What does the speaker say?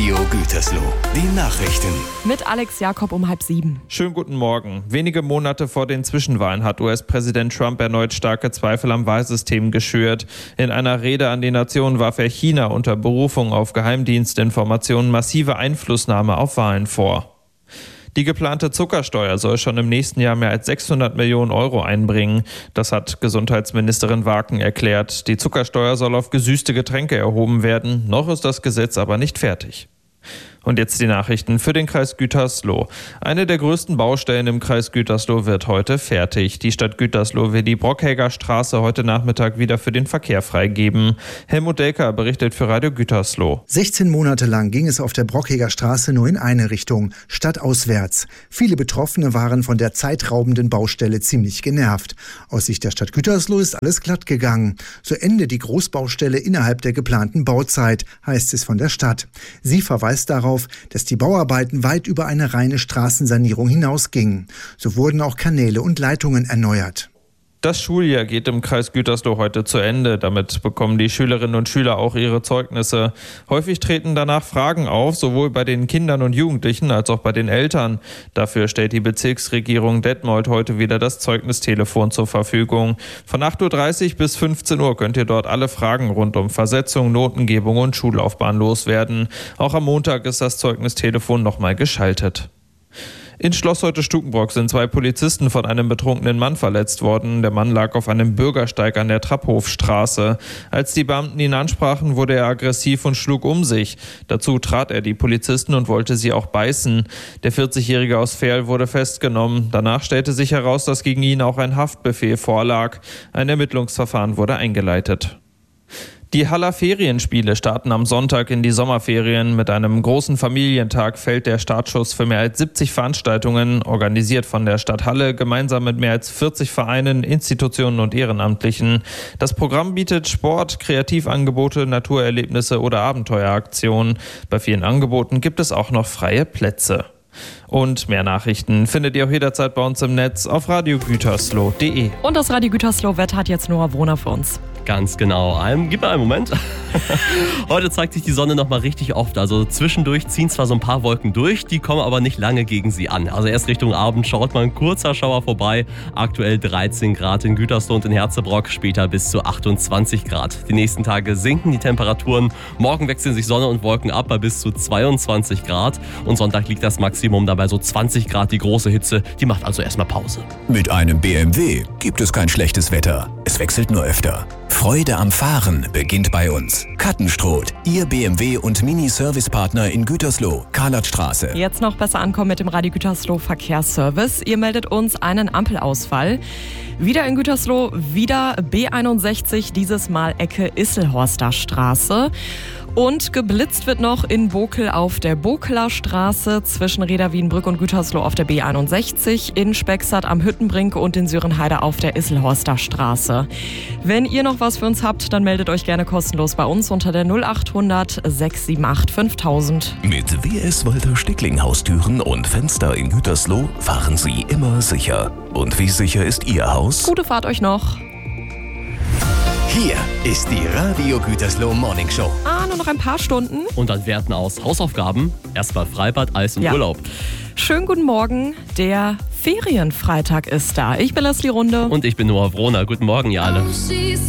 Radio Gütersloh. Die Nachrichten. Mit Alex Jakob um 6:30. Schönen guten Morgen. Wenige Monate vor den Zwischenwahlen hat US-Präsident Trump erneut starke Zweifel am Wahlsystem geschürt. In einer Rede an die Nation warf er China unter Berufung auf Geheimdienstinformationen massive Einflussnahme auf Wahlen vor. Die geplante Zuckersteuer soll schon im nächsten Jahr mehr als 600 Millionen Euro einbringen. Das hat Gesundheitsministerin Waken erklärt. Die Zuckersteuer soll auf gesüßte Getränke erhoben werden. Noch ist das Gesetz aber nicht fertig. Und jetzt die Nachrichten für den Kreis Gütersloh. Eine der größten Baustellen im Kreis Gütersloh wird heute fertig. Die Stadt Gütersloh will die Brockhäger Straße heute Nachmittag wieder für den Verkehr freigeben. Helmut Delker berichtet für Radio Gütersloh. 16 Monate lang ging es auf der Brockhäger Straße nur in eine Richtung, stadtauswärts. Viele Betroffene waren von der zeitraubenden Baustelle ziemlich genervt. Aus Sicht der Stadt Gütersloh ist alles glatt gegangen. So endet die Großbaustelle innerhalb der geplanten Bauzeit, heißt es von der Stadt. Sie verweist darauf, dass die Bauarbeiten weit über eine reine Straßensanierung hinausgingen. So wurden auch Kanäle und Leitungen erneuert. Das Schuljahr geht im Kreis Gütersloh heute zu Ende. Damit bekommen die Schülerinnen und Schüler auch ihre Zeugnisse. Häufig treten danach Fragen auf, sowohl bei den Kindern und Jugendlichen als auch bei den Eltern. Dafür stellt die Bezirksregierung Detmold heute wieder das Zeugnistelefon zur Verfügung. Von 8:30 Uhr bis 15 Uhr könnt ihr dort alle Fragen rund um Versetzung, Notengebung und Schullaufbahn loswerden. Auch am Montag ist das Zeugnistelefon nochmal geschaltet. In Schloss Heute-Stukenbrock sind 2 Polizisten von einem betrunkenen Mann verletzt worden. Der Mann lag auf einem Bürgersteig an der Trapphofstraße. Als die Beamten ihn ansprachen, wurde er aggressiv und schlug um sich. Dazu trat er die Polizisten und wollte sie auch beißen. Der 40-Jährige aus Verl wurde festgenommen. Danach stellte sich heraus, dass gegen ihn auch ein Haftbefehl vorlag. Ein Ermittlungsverfahren wurde eingeleitet. Die Haller Ferienspiele starten am Sonntag in die Sommerferien. Mit einem großen Familientag fällt der Startschuss für mehr als 70 Veranstaltungen, organisiert von der Stadt Halle, gemeinsam mit mehr als 40 Vereinen, Institutionen und Ehrenamtlichen. Das Programm bietet Sport, Kreativangebote, Naturerlebnisse oder Abenteueraktionen. Bei vielen Angeboten gibt es auch noch freie Plätze. Und mehr Nachrichten findet ihr auch jederzeit bei uns im Netz auf radiogütersloh.de. Und das Radio Gütersloh-Wetter hat jetzt Noah Wohner für uns. Ganz genau. Gib mir einen Moment. Heute zeigt sich die Sonne noch mal richtig oft. Also zwischendurch ziehen zwar so ein paar Wolken durch, die kommen aber nicht lange gegen sie an. Also erst Richtung Abend schaut mal ein kurzer Schauer vorbei. Aktuell 13 Grad in Gütersloh und in Herzebrock, später bis zu 28 Grad. Die nächsten Tage sinken die Temperaturen. Morgen wechseln sich Sonne und Wolken ab bei bis zu 22 Grad. Und Sonntag liegt das Maximum dabei so 20 Grad. Die große Hitze, die macht also erstmal Pause. Mit einem BMW gibt es kein schlechtes Wetter. Es wechselt nur öfter. Freude am Fahren beginnt bei uns. Kattenstroth, Ihr BMW- und Mini-Service-Partner in Gütersloh, Karlatstraße. Jetzt noch besser ankommen mit dem Radio Gütersloh Verkehrsservice. Ihr meldet uns einen Ampelausfall. Wieder in Gütersloh, wieder B61, dieses Mal Ecke Isselhorster Straße. Und geblitzt wird noch in Bokel auf der Bokeler Straße zwischen Reda Wienbrück und Gütersloh auf der B61, in Spexert am Hüttenbrink und in Sörenheide auf der Isselhorster Straße. Wenn ihr noch was für uns habt, dann meldet euch gerne kostenlos bei uns unter der 0800 678 5000. Mit WS Walter Stickling Haustüren und Fenster in Gütersloh fahren Sie immer sicher. Und wie sicher ist Ihr Haus? Gute Fahrt euch noch. Hier ist die Radio Gütersloh Morning Show. Nur noch ein paar Stunden. Und dann werten aus Hausaufgaben. Erstmal Freibad, Eis und Urlaub. Schönen guten Morgen. Der Ferienfreitag ist da. Ich bin Leslie Runde. Und ich bin Noah Wohner. Guten Morgen, ihr alle.